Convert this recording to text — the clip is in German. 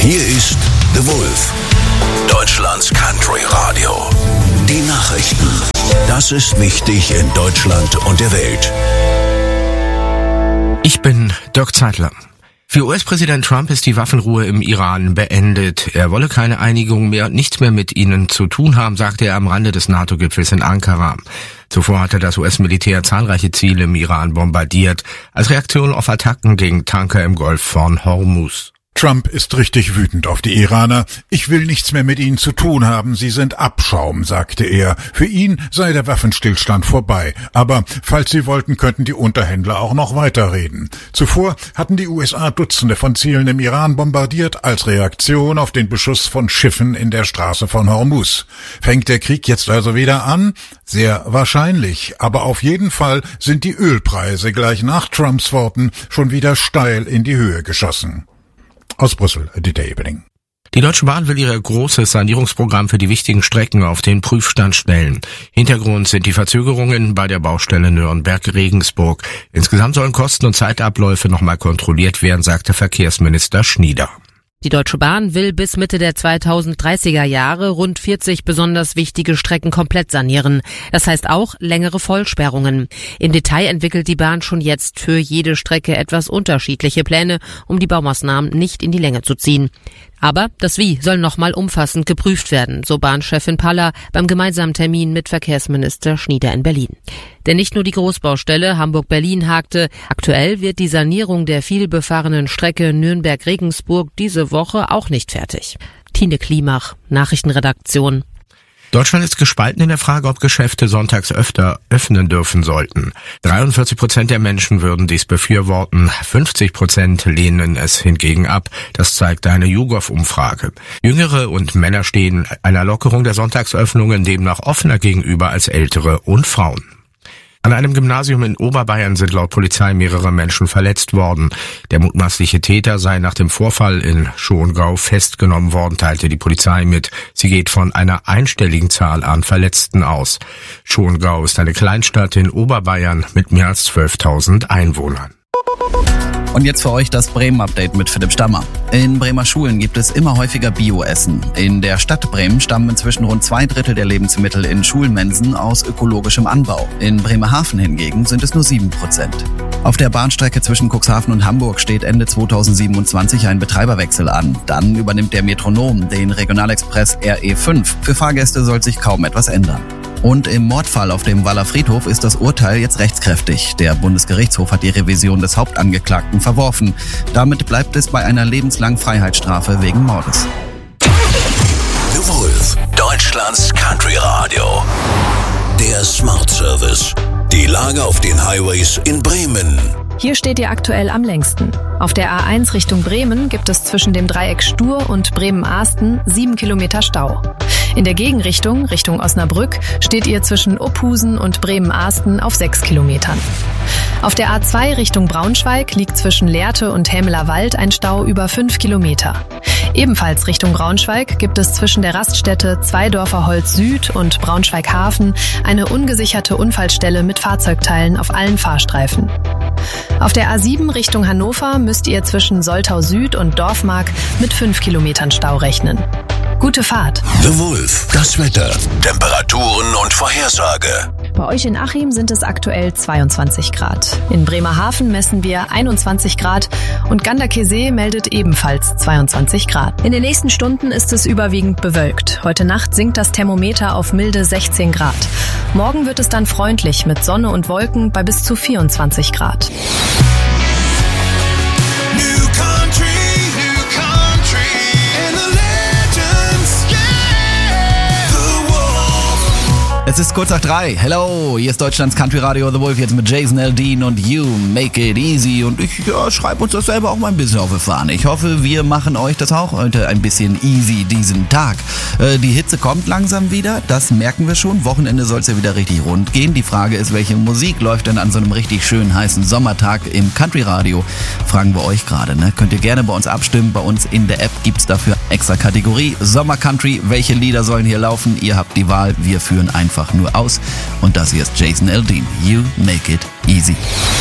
Hier ist The Wolf, Deutschlands Country Radio. Die Nachrichten. Das ist wichtig in Deutschland und der Welt. Ich bin Dirk Zeitler. Für US-Präsident Trump ist die Waffenruhe im Iran beendet. Er wolle keine Einigung mehr und nichts mehr mit ihnen zu tun haben, sagte er am Rande des NATO-Gipfels in Ankara. Zuvor hatte das US-Militär zahlreiche Ziele im Iran bombardiert, als Reaktion auf Attacken gegen Tanker im Golf von Hormuz. Trump ist richtig wütend auf die Iraner. Ich will nichts mehr mit ihnen zu tun haben, sie sind Abschaum, sagte er. Für ihn sei der Waffenstillstand vorbei. Aber falls sie wollten, könnten die Unterhändler auch noch weiterreden. Zuvor hatten die USA Dutzende von Zielen im Iran bombardiert, als Reaktion auf den Beschuss von Schiffen in der Straße von Hormuz. Fängt der Krieg jetzt also wieder an? Sehr wahrscheinlich. Aber auf jeden Fall sind die Ölpreise gleich nach Trumps Worten schon wieder steil in die Höhe geschossen. Aus Brüssel, Dieter Ebeling. Die Deutsche Bahn will ihr großes Sanierungsprogramm für die wichtigen Strecken auf den Prüfstand stellen. Hintergrund sind die Verzögerungen bei der Baustelle Nürnberg-Regensburg. Insgesamt sollen Kosten und Zeitabläufe nochmal kontrolliert werden, sagte Verkehrsminister Schnieder. Die Deutsche Bahn will bis Mitte der 2030er Jahre rund 40 besonders wichtige Strecken komplett sanieren. Das heißt auch längere Vollsperrungen. Im Detail entwickelt die Bahn schon jetzt für jede Strecke etwas unterschiedliche Pläne, um die Baumaßnahmen nicht in die Länge zu ziehen. Aber das Wie soll nochmal umfassend geprüft werden, so Bahnchefin Paller beim gemeinsamen Termin mit Verkehrsminister Schnieder in Berlin. Denn nicht nur die Großbaustelle Hamburg-Berlin hakte, aktuell wird die Sanierung der vielbefahrenen Strecke Nürnberg-Regensburg diese Woche auch nicht fertig. Tine Klimach, Nachrichtenredaktion. Deutschland ist gespalten in der Frage, ob Geschäfte sonntags öfter öffnen dürfen sollten. 43% der Menschen würden dies befürworten, 50% lehnen es hingegen ab. Das zeigt eine YouGov-Umfrage. Jüngere und Männer stehen einer Lockerung der Sonntagsöffnungen demnach offener gegenüber als Ältere und Frauen. An einem Gymnasium in Oberbayern sind laut Polizei mehrere Menschen verletzt worden. Der mutmaßliche Täter sei nach dem Vorfall in Schongau festgenommen worden, teilte die Polizei mit. Sie geht von einer einstelligen Zahl an Verletzten aus. Schongau ist eine Kleinstadt in Oberbayern mit mehr als 12.000 Einwohnern. Und jetzt für euch das Bremen-Update mit Philipp Stammer. In Bremer Schulen gibt es immer häufiger Bio-Essen. In der Stadt Bremen stammen inzwischen rund 2/3 der Lebensmittel in Schulmensen aus ökologischem Anbau. In Bremerhaven hingegen sind es nur 7%. Auf der Bahnstrecke zwischen Cuxhaven und Hamburg steht Ende 2027 ein Betreiberwechsel an. Dann übernimmt der Metronom den Regionalexpress RE5. Für Fahrgäste soll sich kaum etwas ändern. Und im Mordfall auf dem Waller Friedhof ist das Urteil jetzt rechtskräftig. Der Bundesgerichtshof hat die Revision des Hauptangeklagten verworfen. Damit bleibt es bei einer lebenslangen Freiheitsstrafe wegen Mordes. The Wolf, Deutschlands Country Radio. Der Smart Service. Die Lage auf den Highways in Bremen. Hier steht ihr aktuell am längsten. Auf der A1 Richtung Bremen gibt es zwischen dem Dreieck Stur und Bremen-Ahsten 7 Kilometer Stau. In der Gegenrichtung, Richtung Osnabrück, steht ihr zwischen Opphusen und Bremen-Ahsten auf 6 Kilometern. Auf der A2 Richtung Braunschweig liegt zwischen Lehrte und Hämeler Wald ein Stau über 5 Kilometer. Ebenfalls Richtung Braunschweig gibt es zwischen der Raststätte Zweidorfer Holz Süd und Braunschweig Hafen eine ungesicherte Unfallstelle mit Fahrzeugteilen auf allen Fahrstreifen. Auf der A7 Richtung Hannover müsst ihr zwischen Soltau Süd und Dorfmark mit 5 Kilometern Stau rechnen. Gute Fahrt. The Wolf, das Wetter, Temperaturen und Vorhersage. Bei euch in Achim sind es aktuell 22 Grad. In Bremerhaven messen wir 21 Grad und Ganderkesee meldet ebenfalls 22 Grad. In den nächsten Stunden ist es überwiegend bewölkt. Heute Nacht sinkt das Thermometer auf milde 16 Grad. Morgen wird es dann freundlich mit Sonne und Wolken bei bis zu 24 Grad. Es ist kurz nach 3. Hello, hier ist Deutschlands Country Radio The Wolf jetzt mit Jason Aldean und You Make It Easy. Und ich schreibe uns das selber auch mal ein bisschen auf die Fahne. Ich hoffe, wir machen euch das auch heute ein bisschen easy diesen Tag. Die Hitze kommt langsam wieder, das merken wir schon. Wochenende soll es ja wieder richtig rund gehen. Die Frage ist, welche Musik läuft denn an so einem richtig schönen heißen Sommertag im Country Radio? Fragen wir euch gerade, ne? Könnt ihr gerne bei uns abstimmen. Bei uns in der App gibt's dafür extra Kategorie Sommer Country. Welche Lieder sollen hier laufen? Ihr habt die Wahl. Wir führen einfach nur aus. Und das hier ist Jason Aldean. You Make It Easy.